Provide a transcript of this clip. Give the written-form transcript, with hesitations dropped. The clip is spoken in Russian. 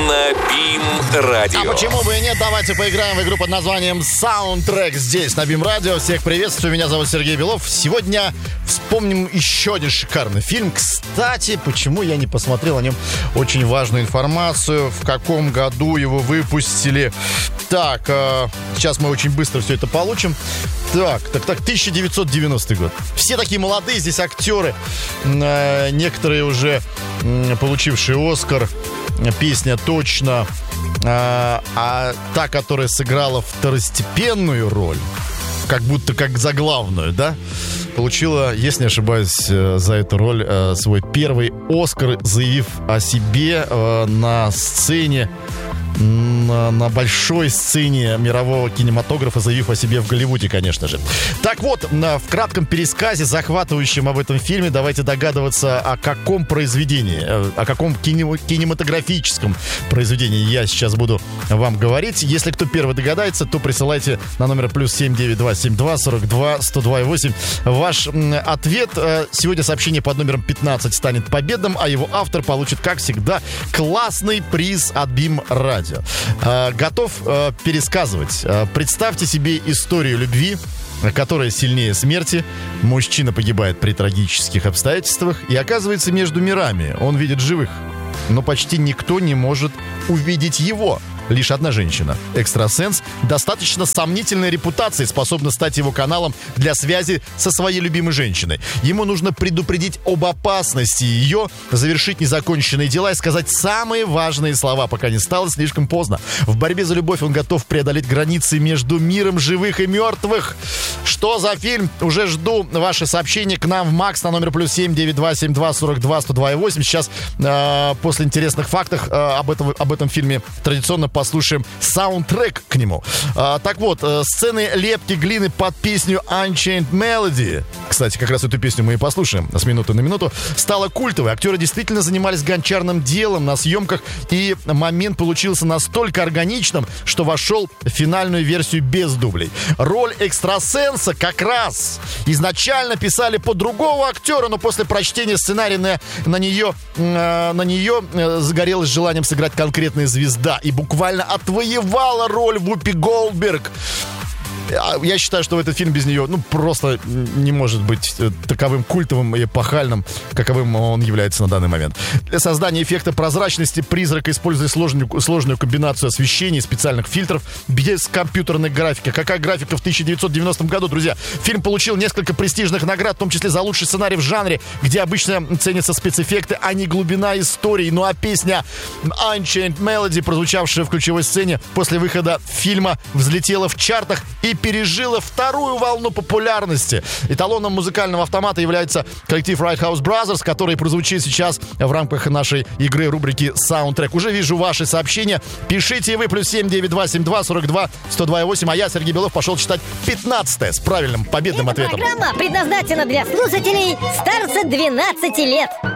на БИМ-радио. А почему бы и нет? Давайте поиграем в игру под названием Soundtrack здесь, на БИМ-радио. Всех приветствую, меня зовут Сергей Белов. Сегодня вспомним еще один шикарный фильм. Кстати, почему я не посмотрел о нем очень важную информацию, в каком году его выпустили. Так, сейчас мы очень быстро все это получим. Так, 1990 год. Все такие молодые здесь актеры, некоторые уже получившие Оскар. Песня точно. А та, которая сыграла второстепенную роль, как будто как заглавную, да, получила, если не ошибаюсь, за эту роль свой первый Оскар, заявив о себе на сцене, на большой сцене мирового кинематографа, заявив о себе в Голливуде, конечно же. Так вот, в кратком пересказе, захватывающем об этом фильме, давайте догадываться, о каком произведении, о каком кинематографическом произведении я сейчас буду вам говорить. Если кто первый догадается, то присылайте на номер +7 9272 42 102 8 ваш ответ. Сегодня сообщение под номером 15 станет победным, а его автор получит, как всегда, классный приз от БИМ-радио. Готов пересказывать. Представьте себе историю любви, которая сильнее смерти. Мужчина погибает при трагических обстоятельствах и оказывается между мирами. Он видит живых, но почти никто не может увидеть его. Лишь одна женщина, экстрасенс, достаточно сомнительной репутацией, способна стать его каналом для связи со своей любимой женщиной. Ему нужно предупредить об опасности ее, завершить незаконченные дела и сказать самые важные слова, пока не стало слишком поздно. В борьбе за любовь он готов преодолеть границы между миром живых и мертвых. Что за фильм? Уже жду ваши сообщения к нам в МАКС на номер +7 9272 42 102 8. Сейчас после интересных фактов об этом фильме традиционно послушаем саундтрек к нему. Так вот, сцены лепки глины под песню Unchained Melody, кстати, как раз эту песню мы и послушаем с минуты на минуту, стала культовой. Актеры действительно занимались гончарным делом на съемках, и момент получился настолько органичным, что вошел в финальную версию без дублей. Роль экстрасенса как раз изначально писали под другого актера, но после прочтения сценария на нее загорелось желанием сыграть конкретная звезда и буквально отвоевала роль Вупи Голдберг. Я считаю, что этот фильм без нее, просто не может быть таковым культовым и эпохальным, каковым он является на данный момент. Для создания эффекта прозрачности призрак использует сложную комбинацию освещения и специальных фильтров без компьютерной графики. Какая графика в 1990 году, друзья? Фильм получил несколько престижных наград, в том числе за лучший сценарий в жанре, где обычно ценятся спецэффекты, а не глубина истории. Ну а песня Unchained Melody, прозвучавшая в ключевой сцене после выхода фильма, взлетела в чартах и пережила вторую волну популярности. Эталоном музыкального автомата является коллектив Right House Brothers, который прозвучит сейчас в рамках нашей игры рубрики Soundtrack. Уже вижу ваши сообщения. Пишите и вы +7 9272 42 102 8. А я, Сергей Белов, пошел читать 15-е с правильным победным ответом. Программа предназначена для слушателей старше 12 лет.